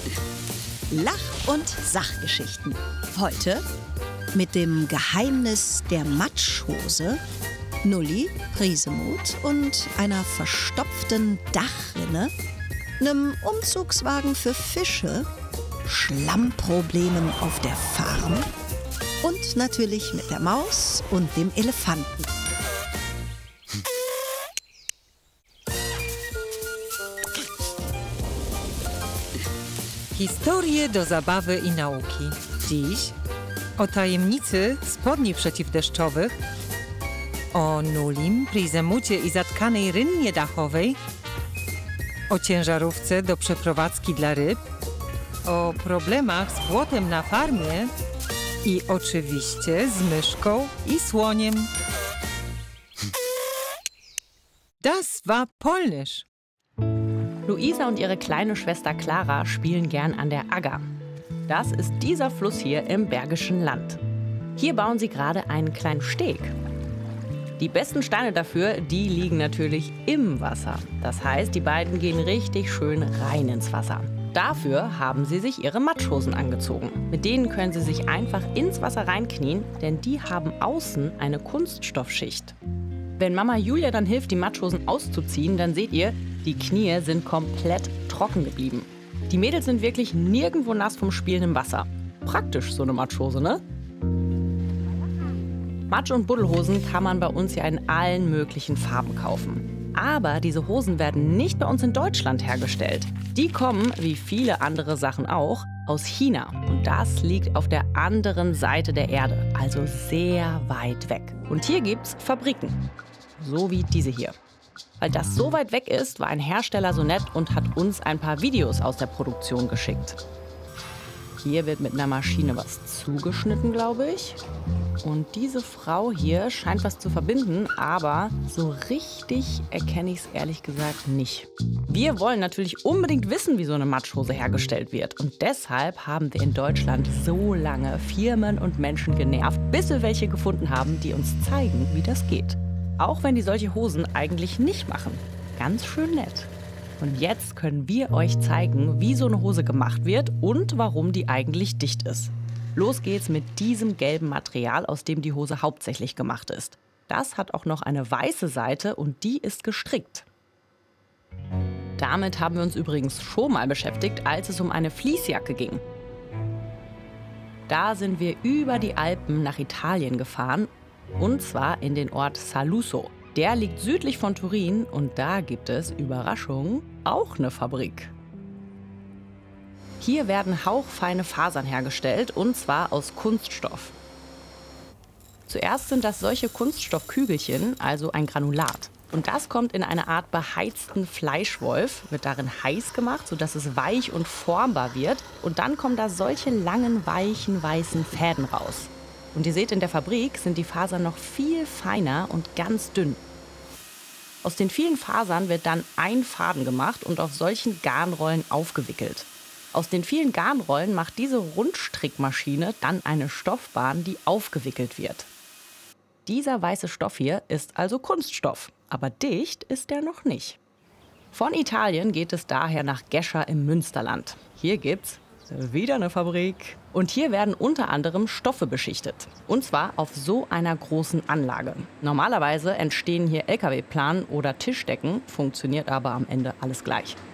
Lach- und Sachgeschichten. Heute mit dem Geheimnis der Matschhose, Nulli, Priesemut und einer verstopften Dachrinne, einem Umzugswagen für Fische, Schlammproblemen auf der Farm und natürlich mit der Maus und dem Elefanten. Historie do zabawy i nauki. Dziś o tajemnicy spodni przeciwdeszczowych, o Nullim, Priesemucie i zatkanej rynnie dachowej, o ciężarówce do przeprowadzki dla ryb, o problemach z błotem na farmie i oczywiście z myszką i słoniem. Das war Polnisch. Luisa und ihre kleine Schwester Clara spielen gern an der Agger. Das ist dieser Fluss hier im Bergischen Land. Hier bauen sie gerade einen kleinen Steg. Die besten Steine dafür, die liegen natürlich im Wasser. Das heißt, die beiden gehen richtig schön rein ins Wasser. Dafür haben sie sich ihre Matschhosen angezogen. Mit denen können sie sich einfach ins Wasser reinknien, denn die haben außen eine Kunststoffschicht. Wenn Mama Julia dann hilft, die Matschhosen auszuziehen, dann seht ihr, die Knie sind komplett trocken geblieben. Die Mädels sind wirklich nirgendwo nass vom Spielen im Wasser. Praktisch, so eine Matschhose, ne? Matsch- und Buddelhosen kann man bei uns ja in allen möglichen Farben kaufen. Aber diese Hosen werden nicht bei uns in Deutschland hergestellt. Die kommen, wie viele andere Sachen auch, aus China. Und das liegt auf der anderen Seite der Erde, also sehr weit weg. Und hier gibt's Fabriken, so wie diese hier. Weil das so weit weg ist, war ein Hersteller so nett und hat uns ein paar Videos aus der Produktion geschickt. Hier wird mit einer Maschine was zugeschnitten, glaube ich. Und diese Frau hier scheint was zu verbinden, aber so richtig erkenne ich es ehrlich gesagt nicht. Wir wollen natürlich unbedingt wissen, wie so eine Matschhose hergestellt wird. Und deshalb haben wir in Deutschland so lange Firmen und Menschen genervt, bis wir welche gefunden haben, die uns zeigen, wie das geht. Auch wenn die solche Hosen eigentlich nicht machen. Ganz schön nett. Und jetzt können wir euch zeigen, wie so eine Hose gemacht wird und warum die eigentlich dicht ist. Los geht's mit diesem gelben Material, aus dem die Hose hauptsächlich gemacht ist. Das hat auch noch eine weiße Seite und die ist gestrickt. Damit haben wir uns übrigens schon mal beschäftigt, als es um eine Fließjacke ging. Da sind wir über die Alpen nach Italien gefahren. Und zwar in den Ort Saluzzo. Der liegt südlich von Turin und da gibt es, Überraschung, auch eine Fabrik. Hier werden hauchfeine Fasern hergestellt und zwar aus Kunststoff. Zuerst sind das solche Kunststoffkügelchen, also ein Granulat. Und das kommt in eine Art beheizten Fleischwolf, wird darin heiß gemacht, sodass es weich und formbar wird. Und dann kommen da solche langen, weichen, weißen Fäden raus. Und ihr seht, in der Fabrik sind die Fasern noch viel feiner und ganz dünn. Aus den vielen Fasern wird dann ein Faden gemacht und auf solchen Garnrollen aufgewickelt. Aus den vielen Garnrollen macht diese Rundstrickmaschine dann eine Stoffbahn, die aufgewickelt wird. Dieser weiße Stoff hier ist also Kunststoff, aber dicht ist er noch nicht. Von Italien geht es daher nach Gescher im Münsterland. Hier gibt's wieder eine Fabrik. Und hier werden unter anderem Stoffe beschichtet. Und zwar auf so einer großen Anlage. Normalerweise entstehen hier LKW-Planen oder Tischdecken, funktioniert aber am Ende alles gleich.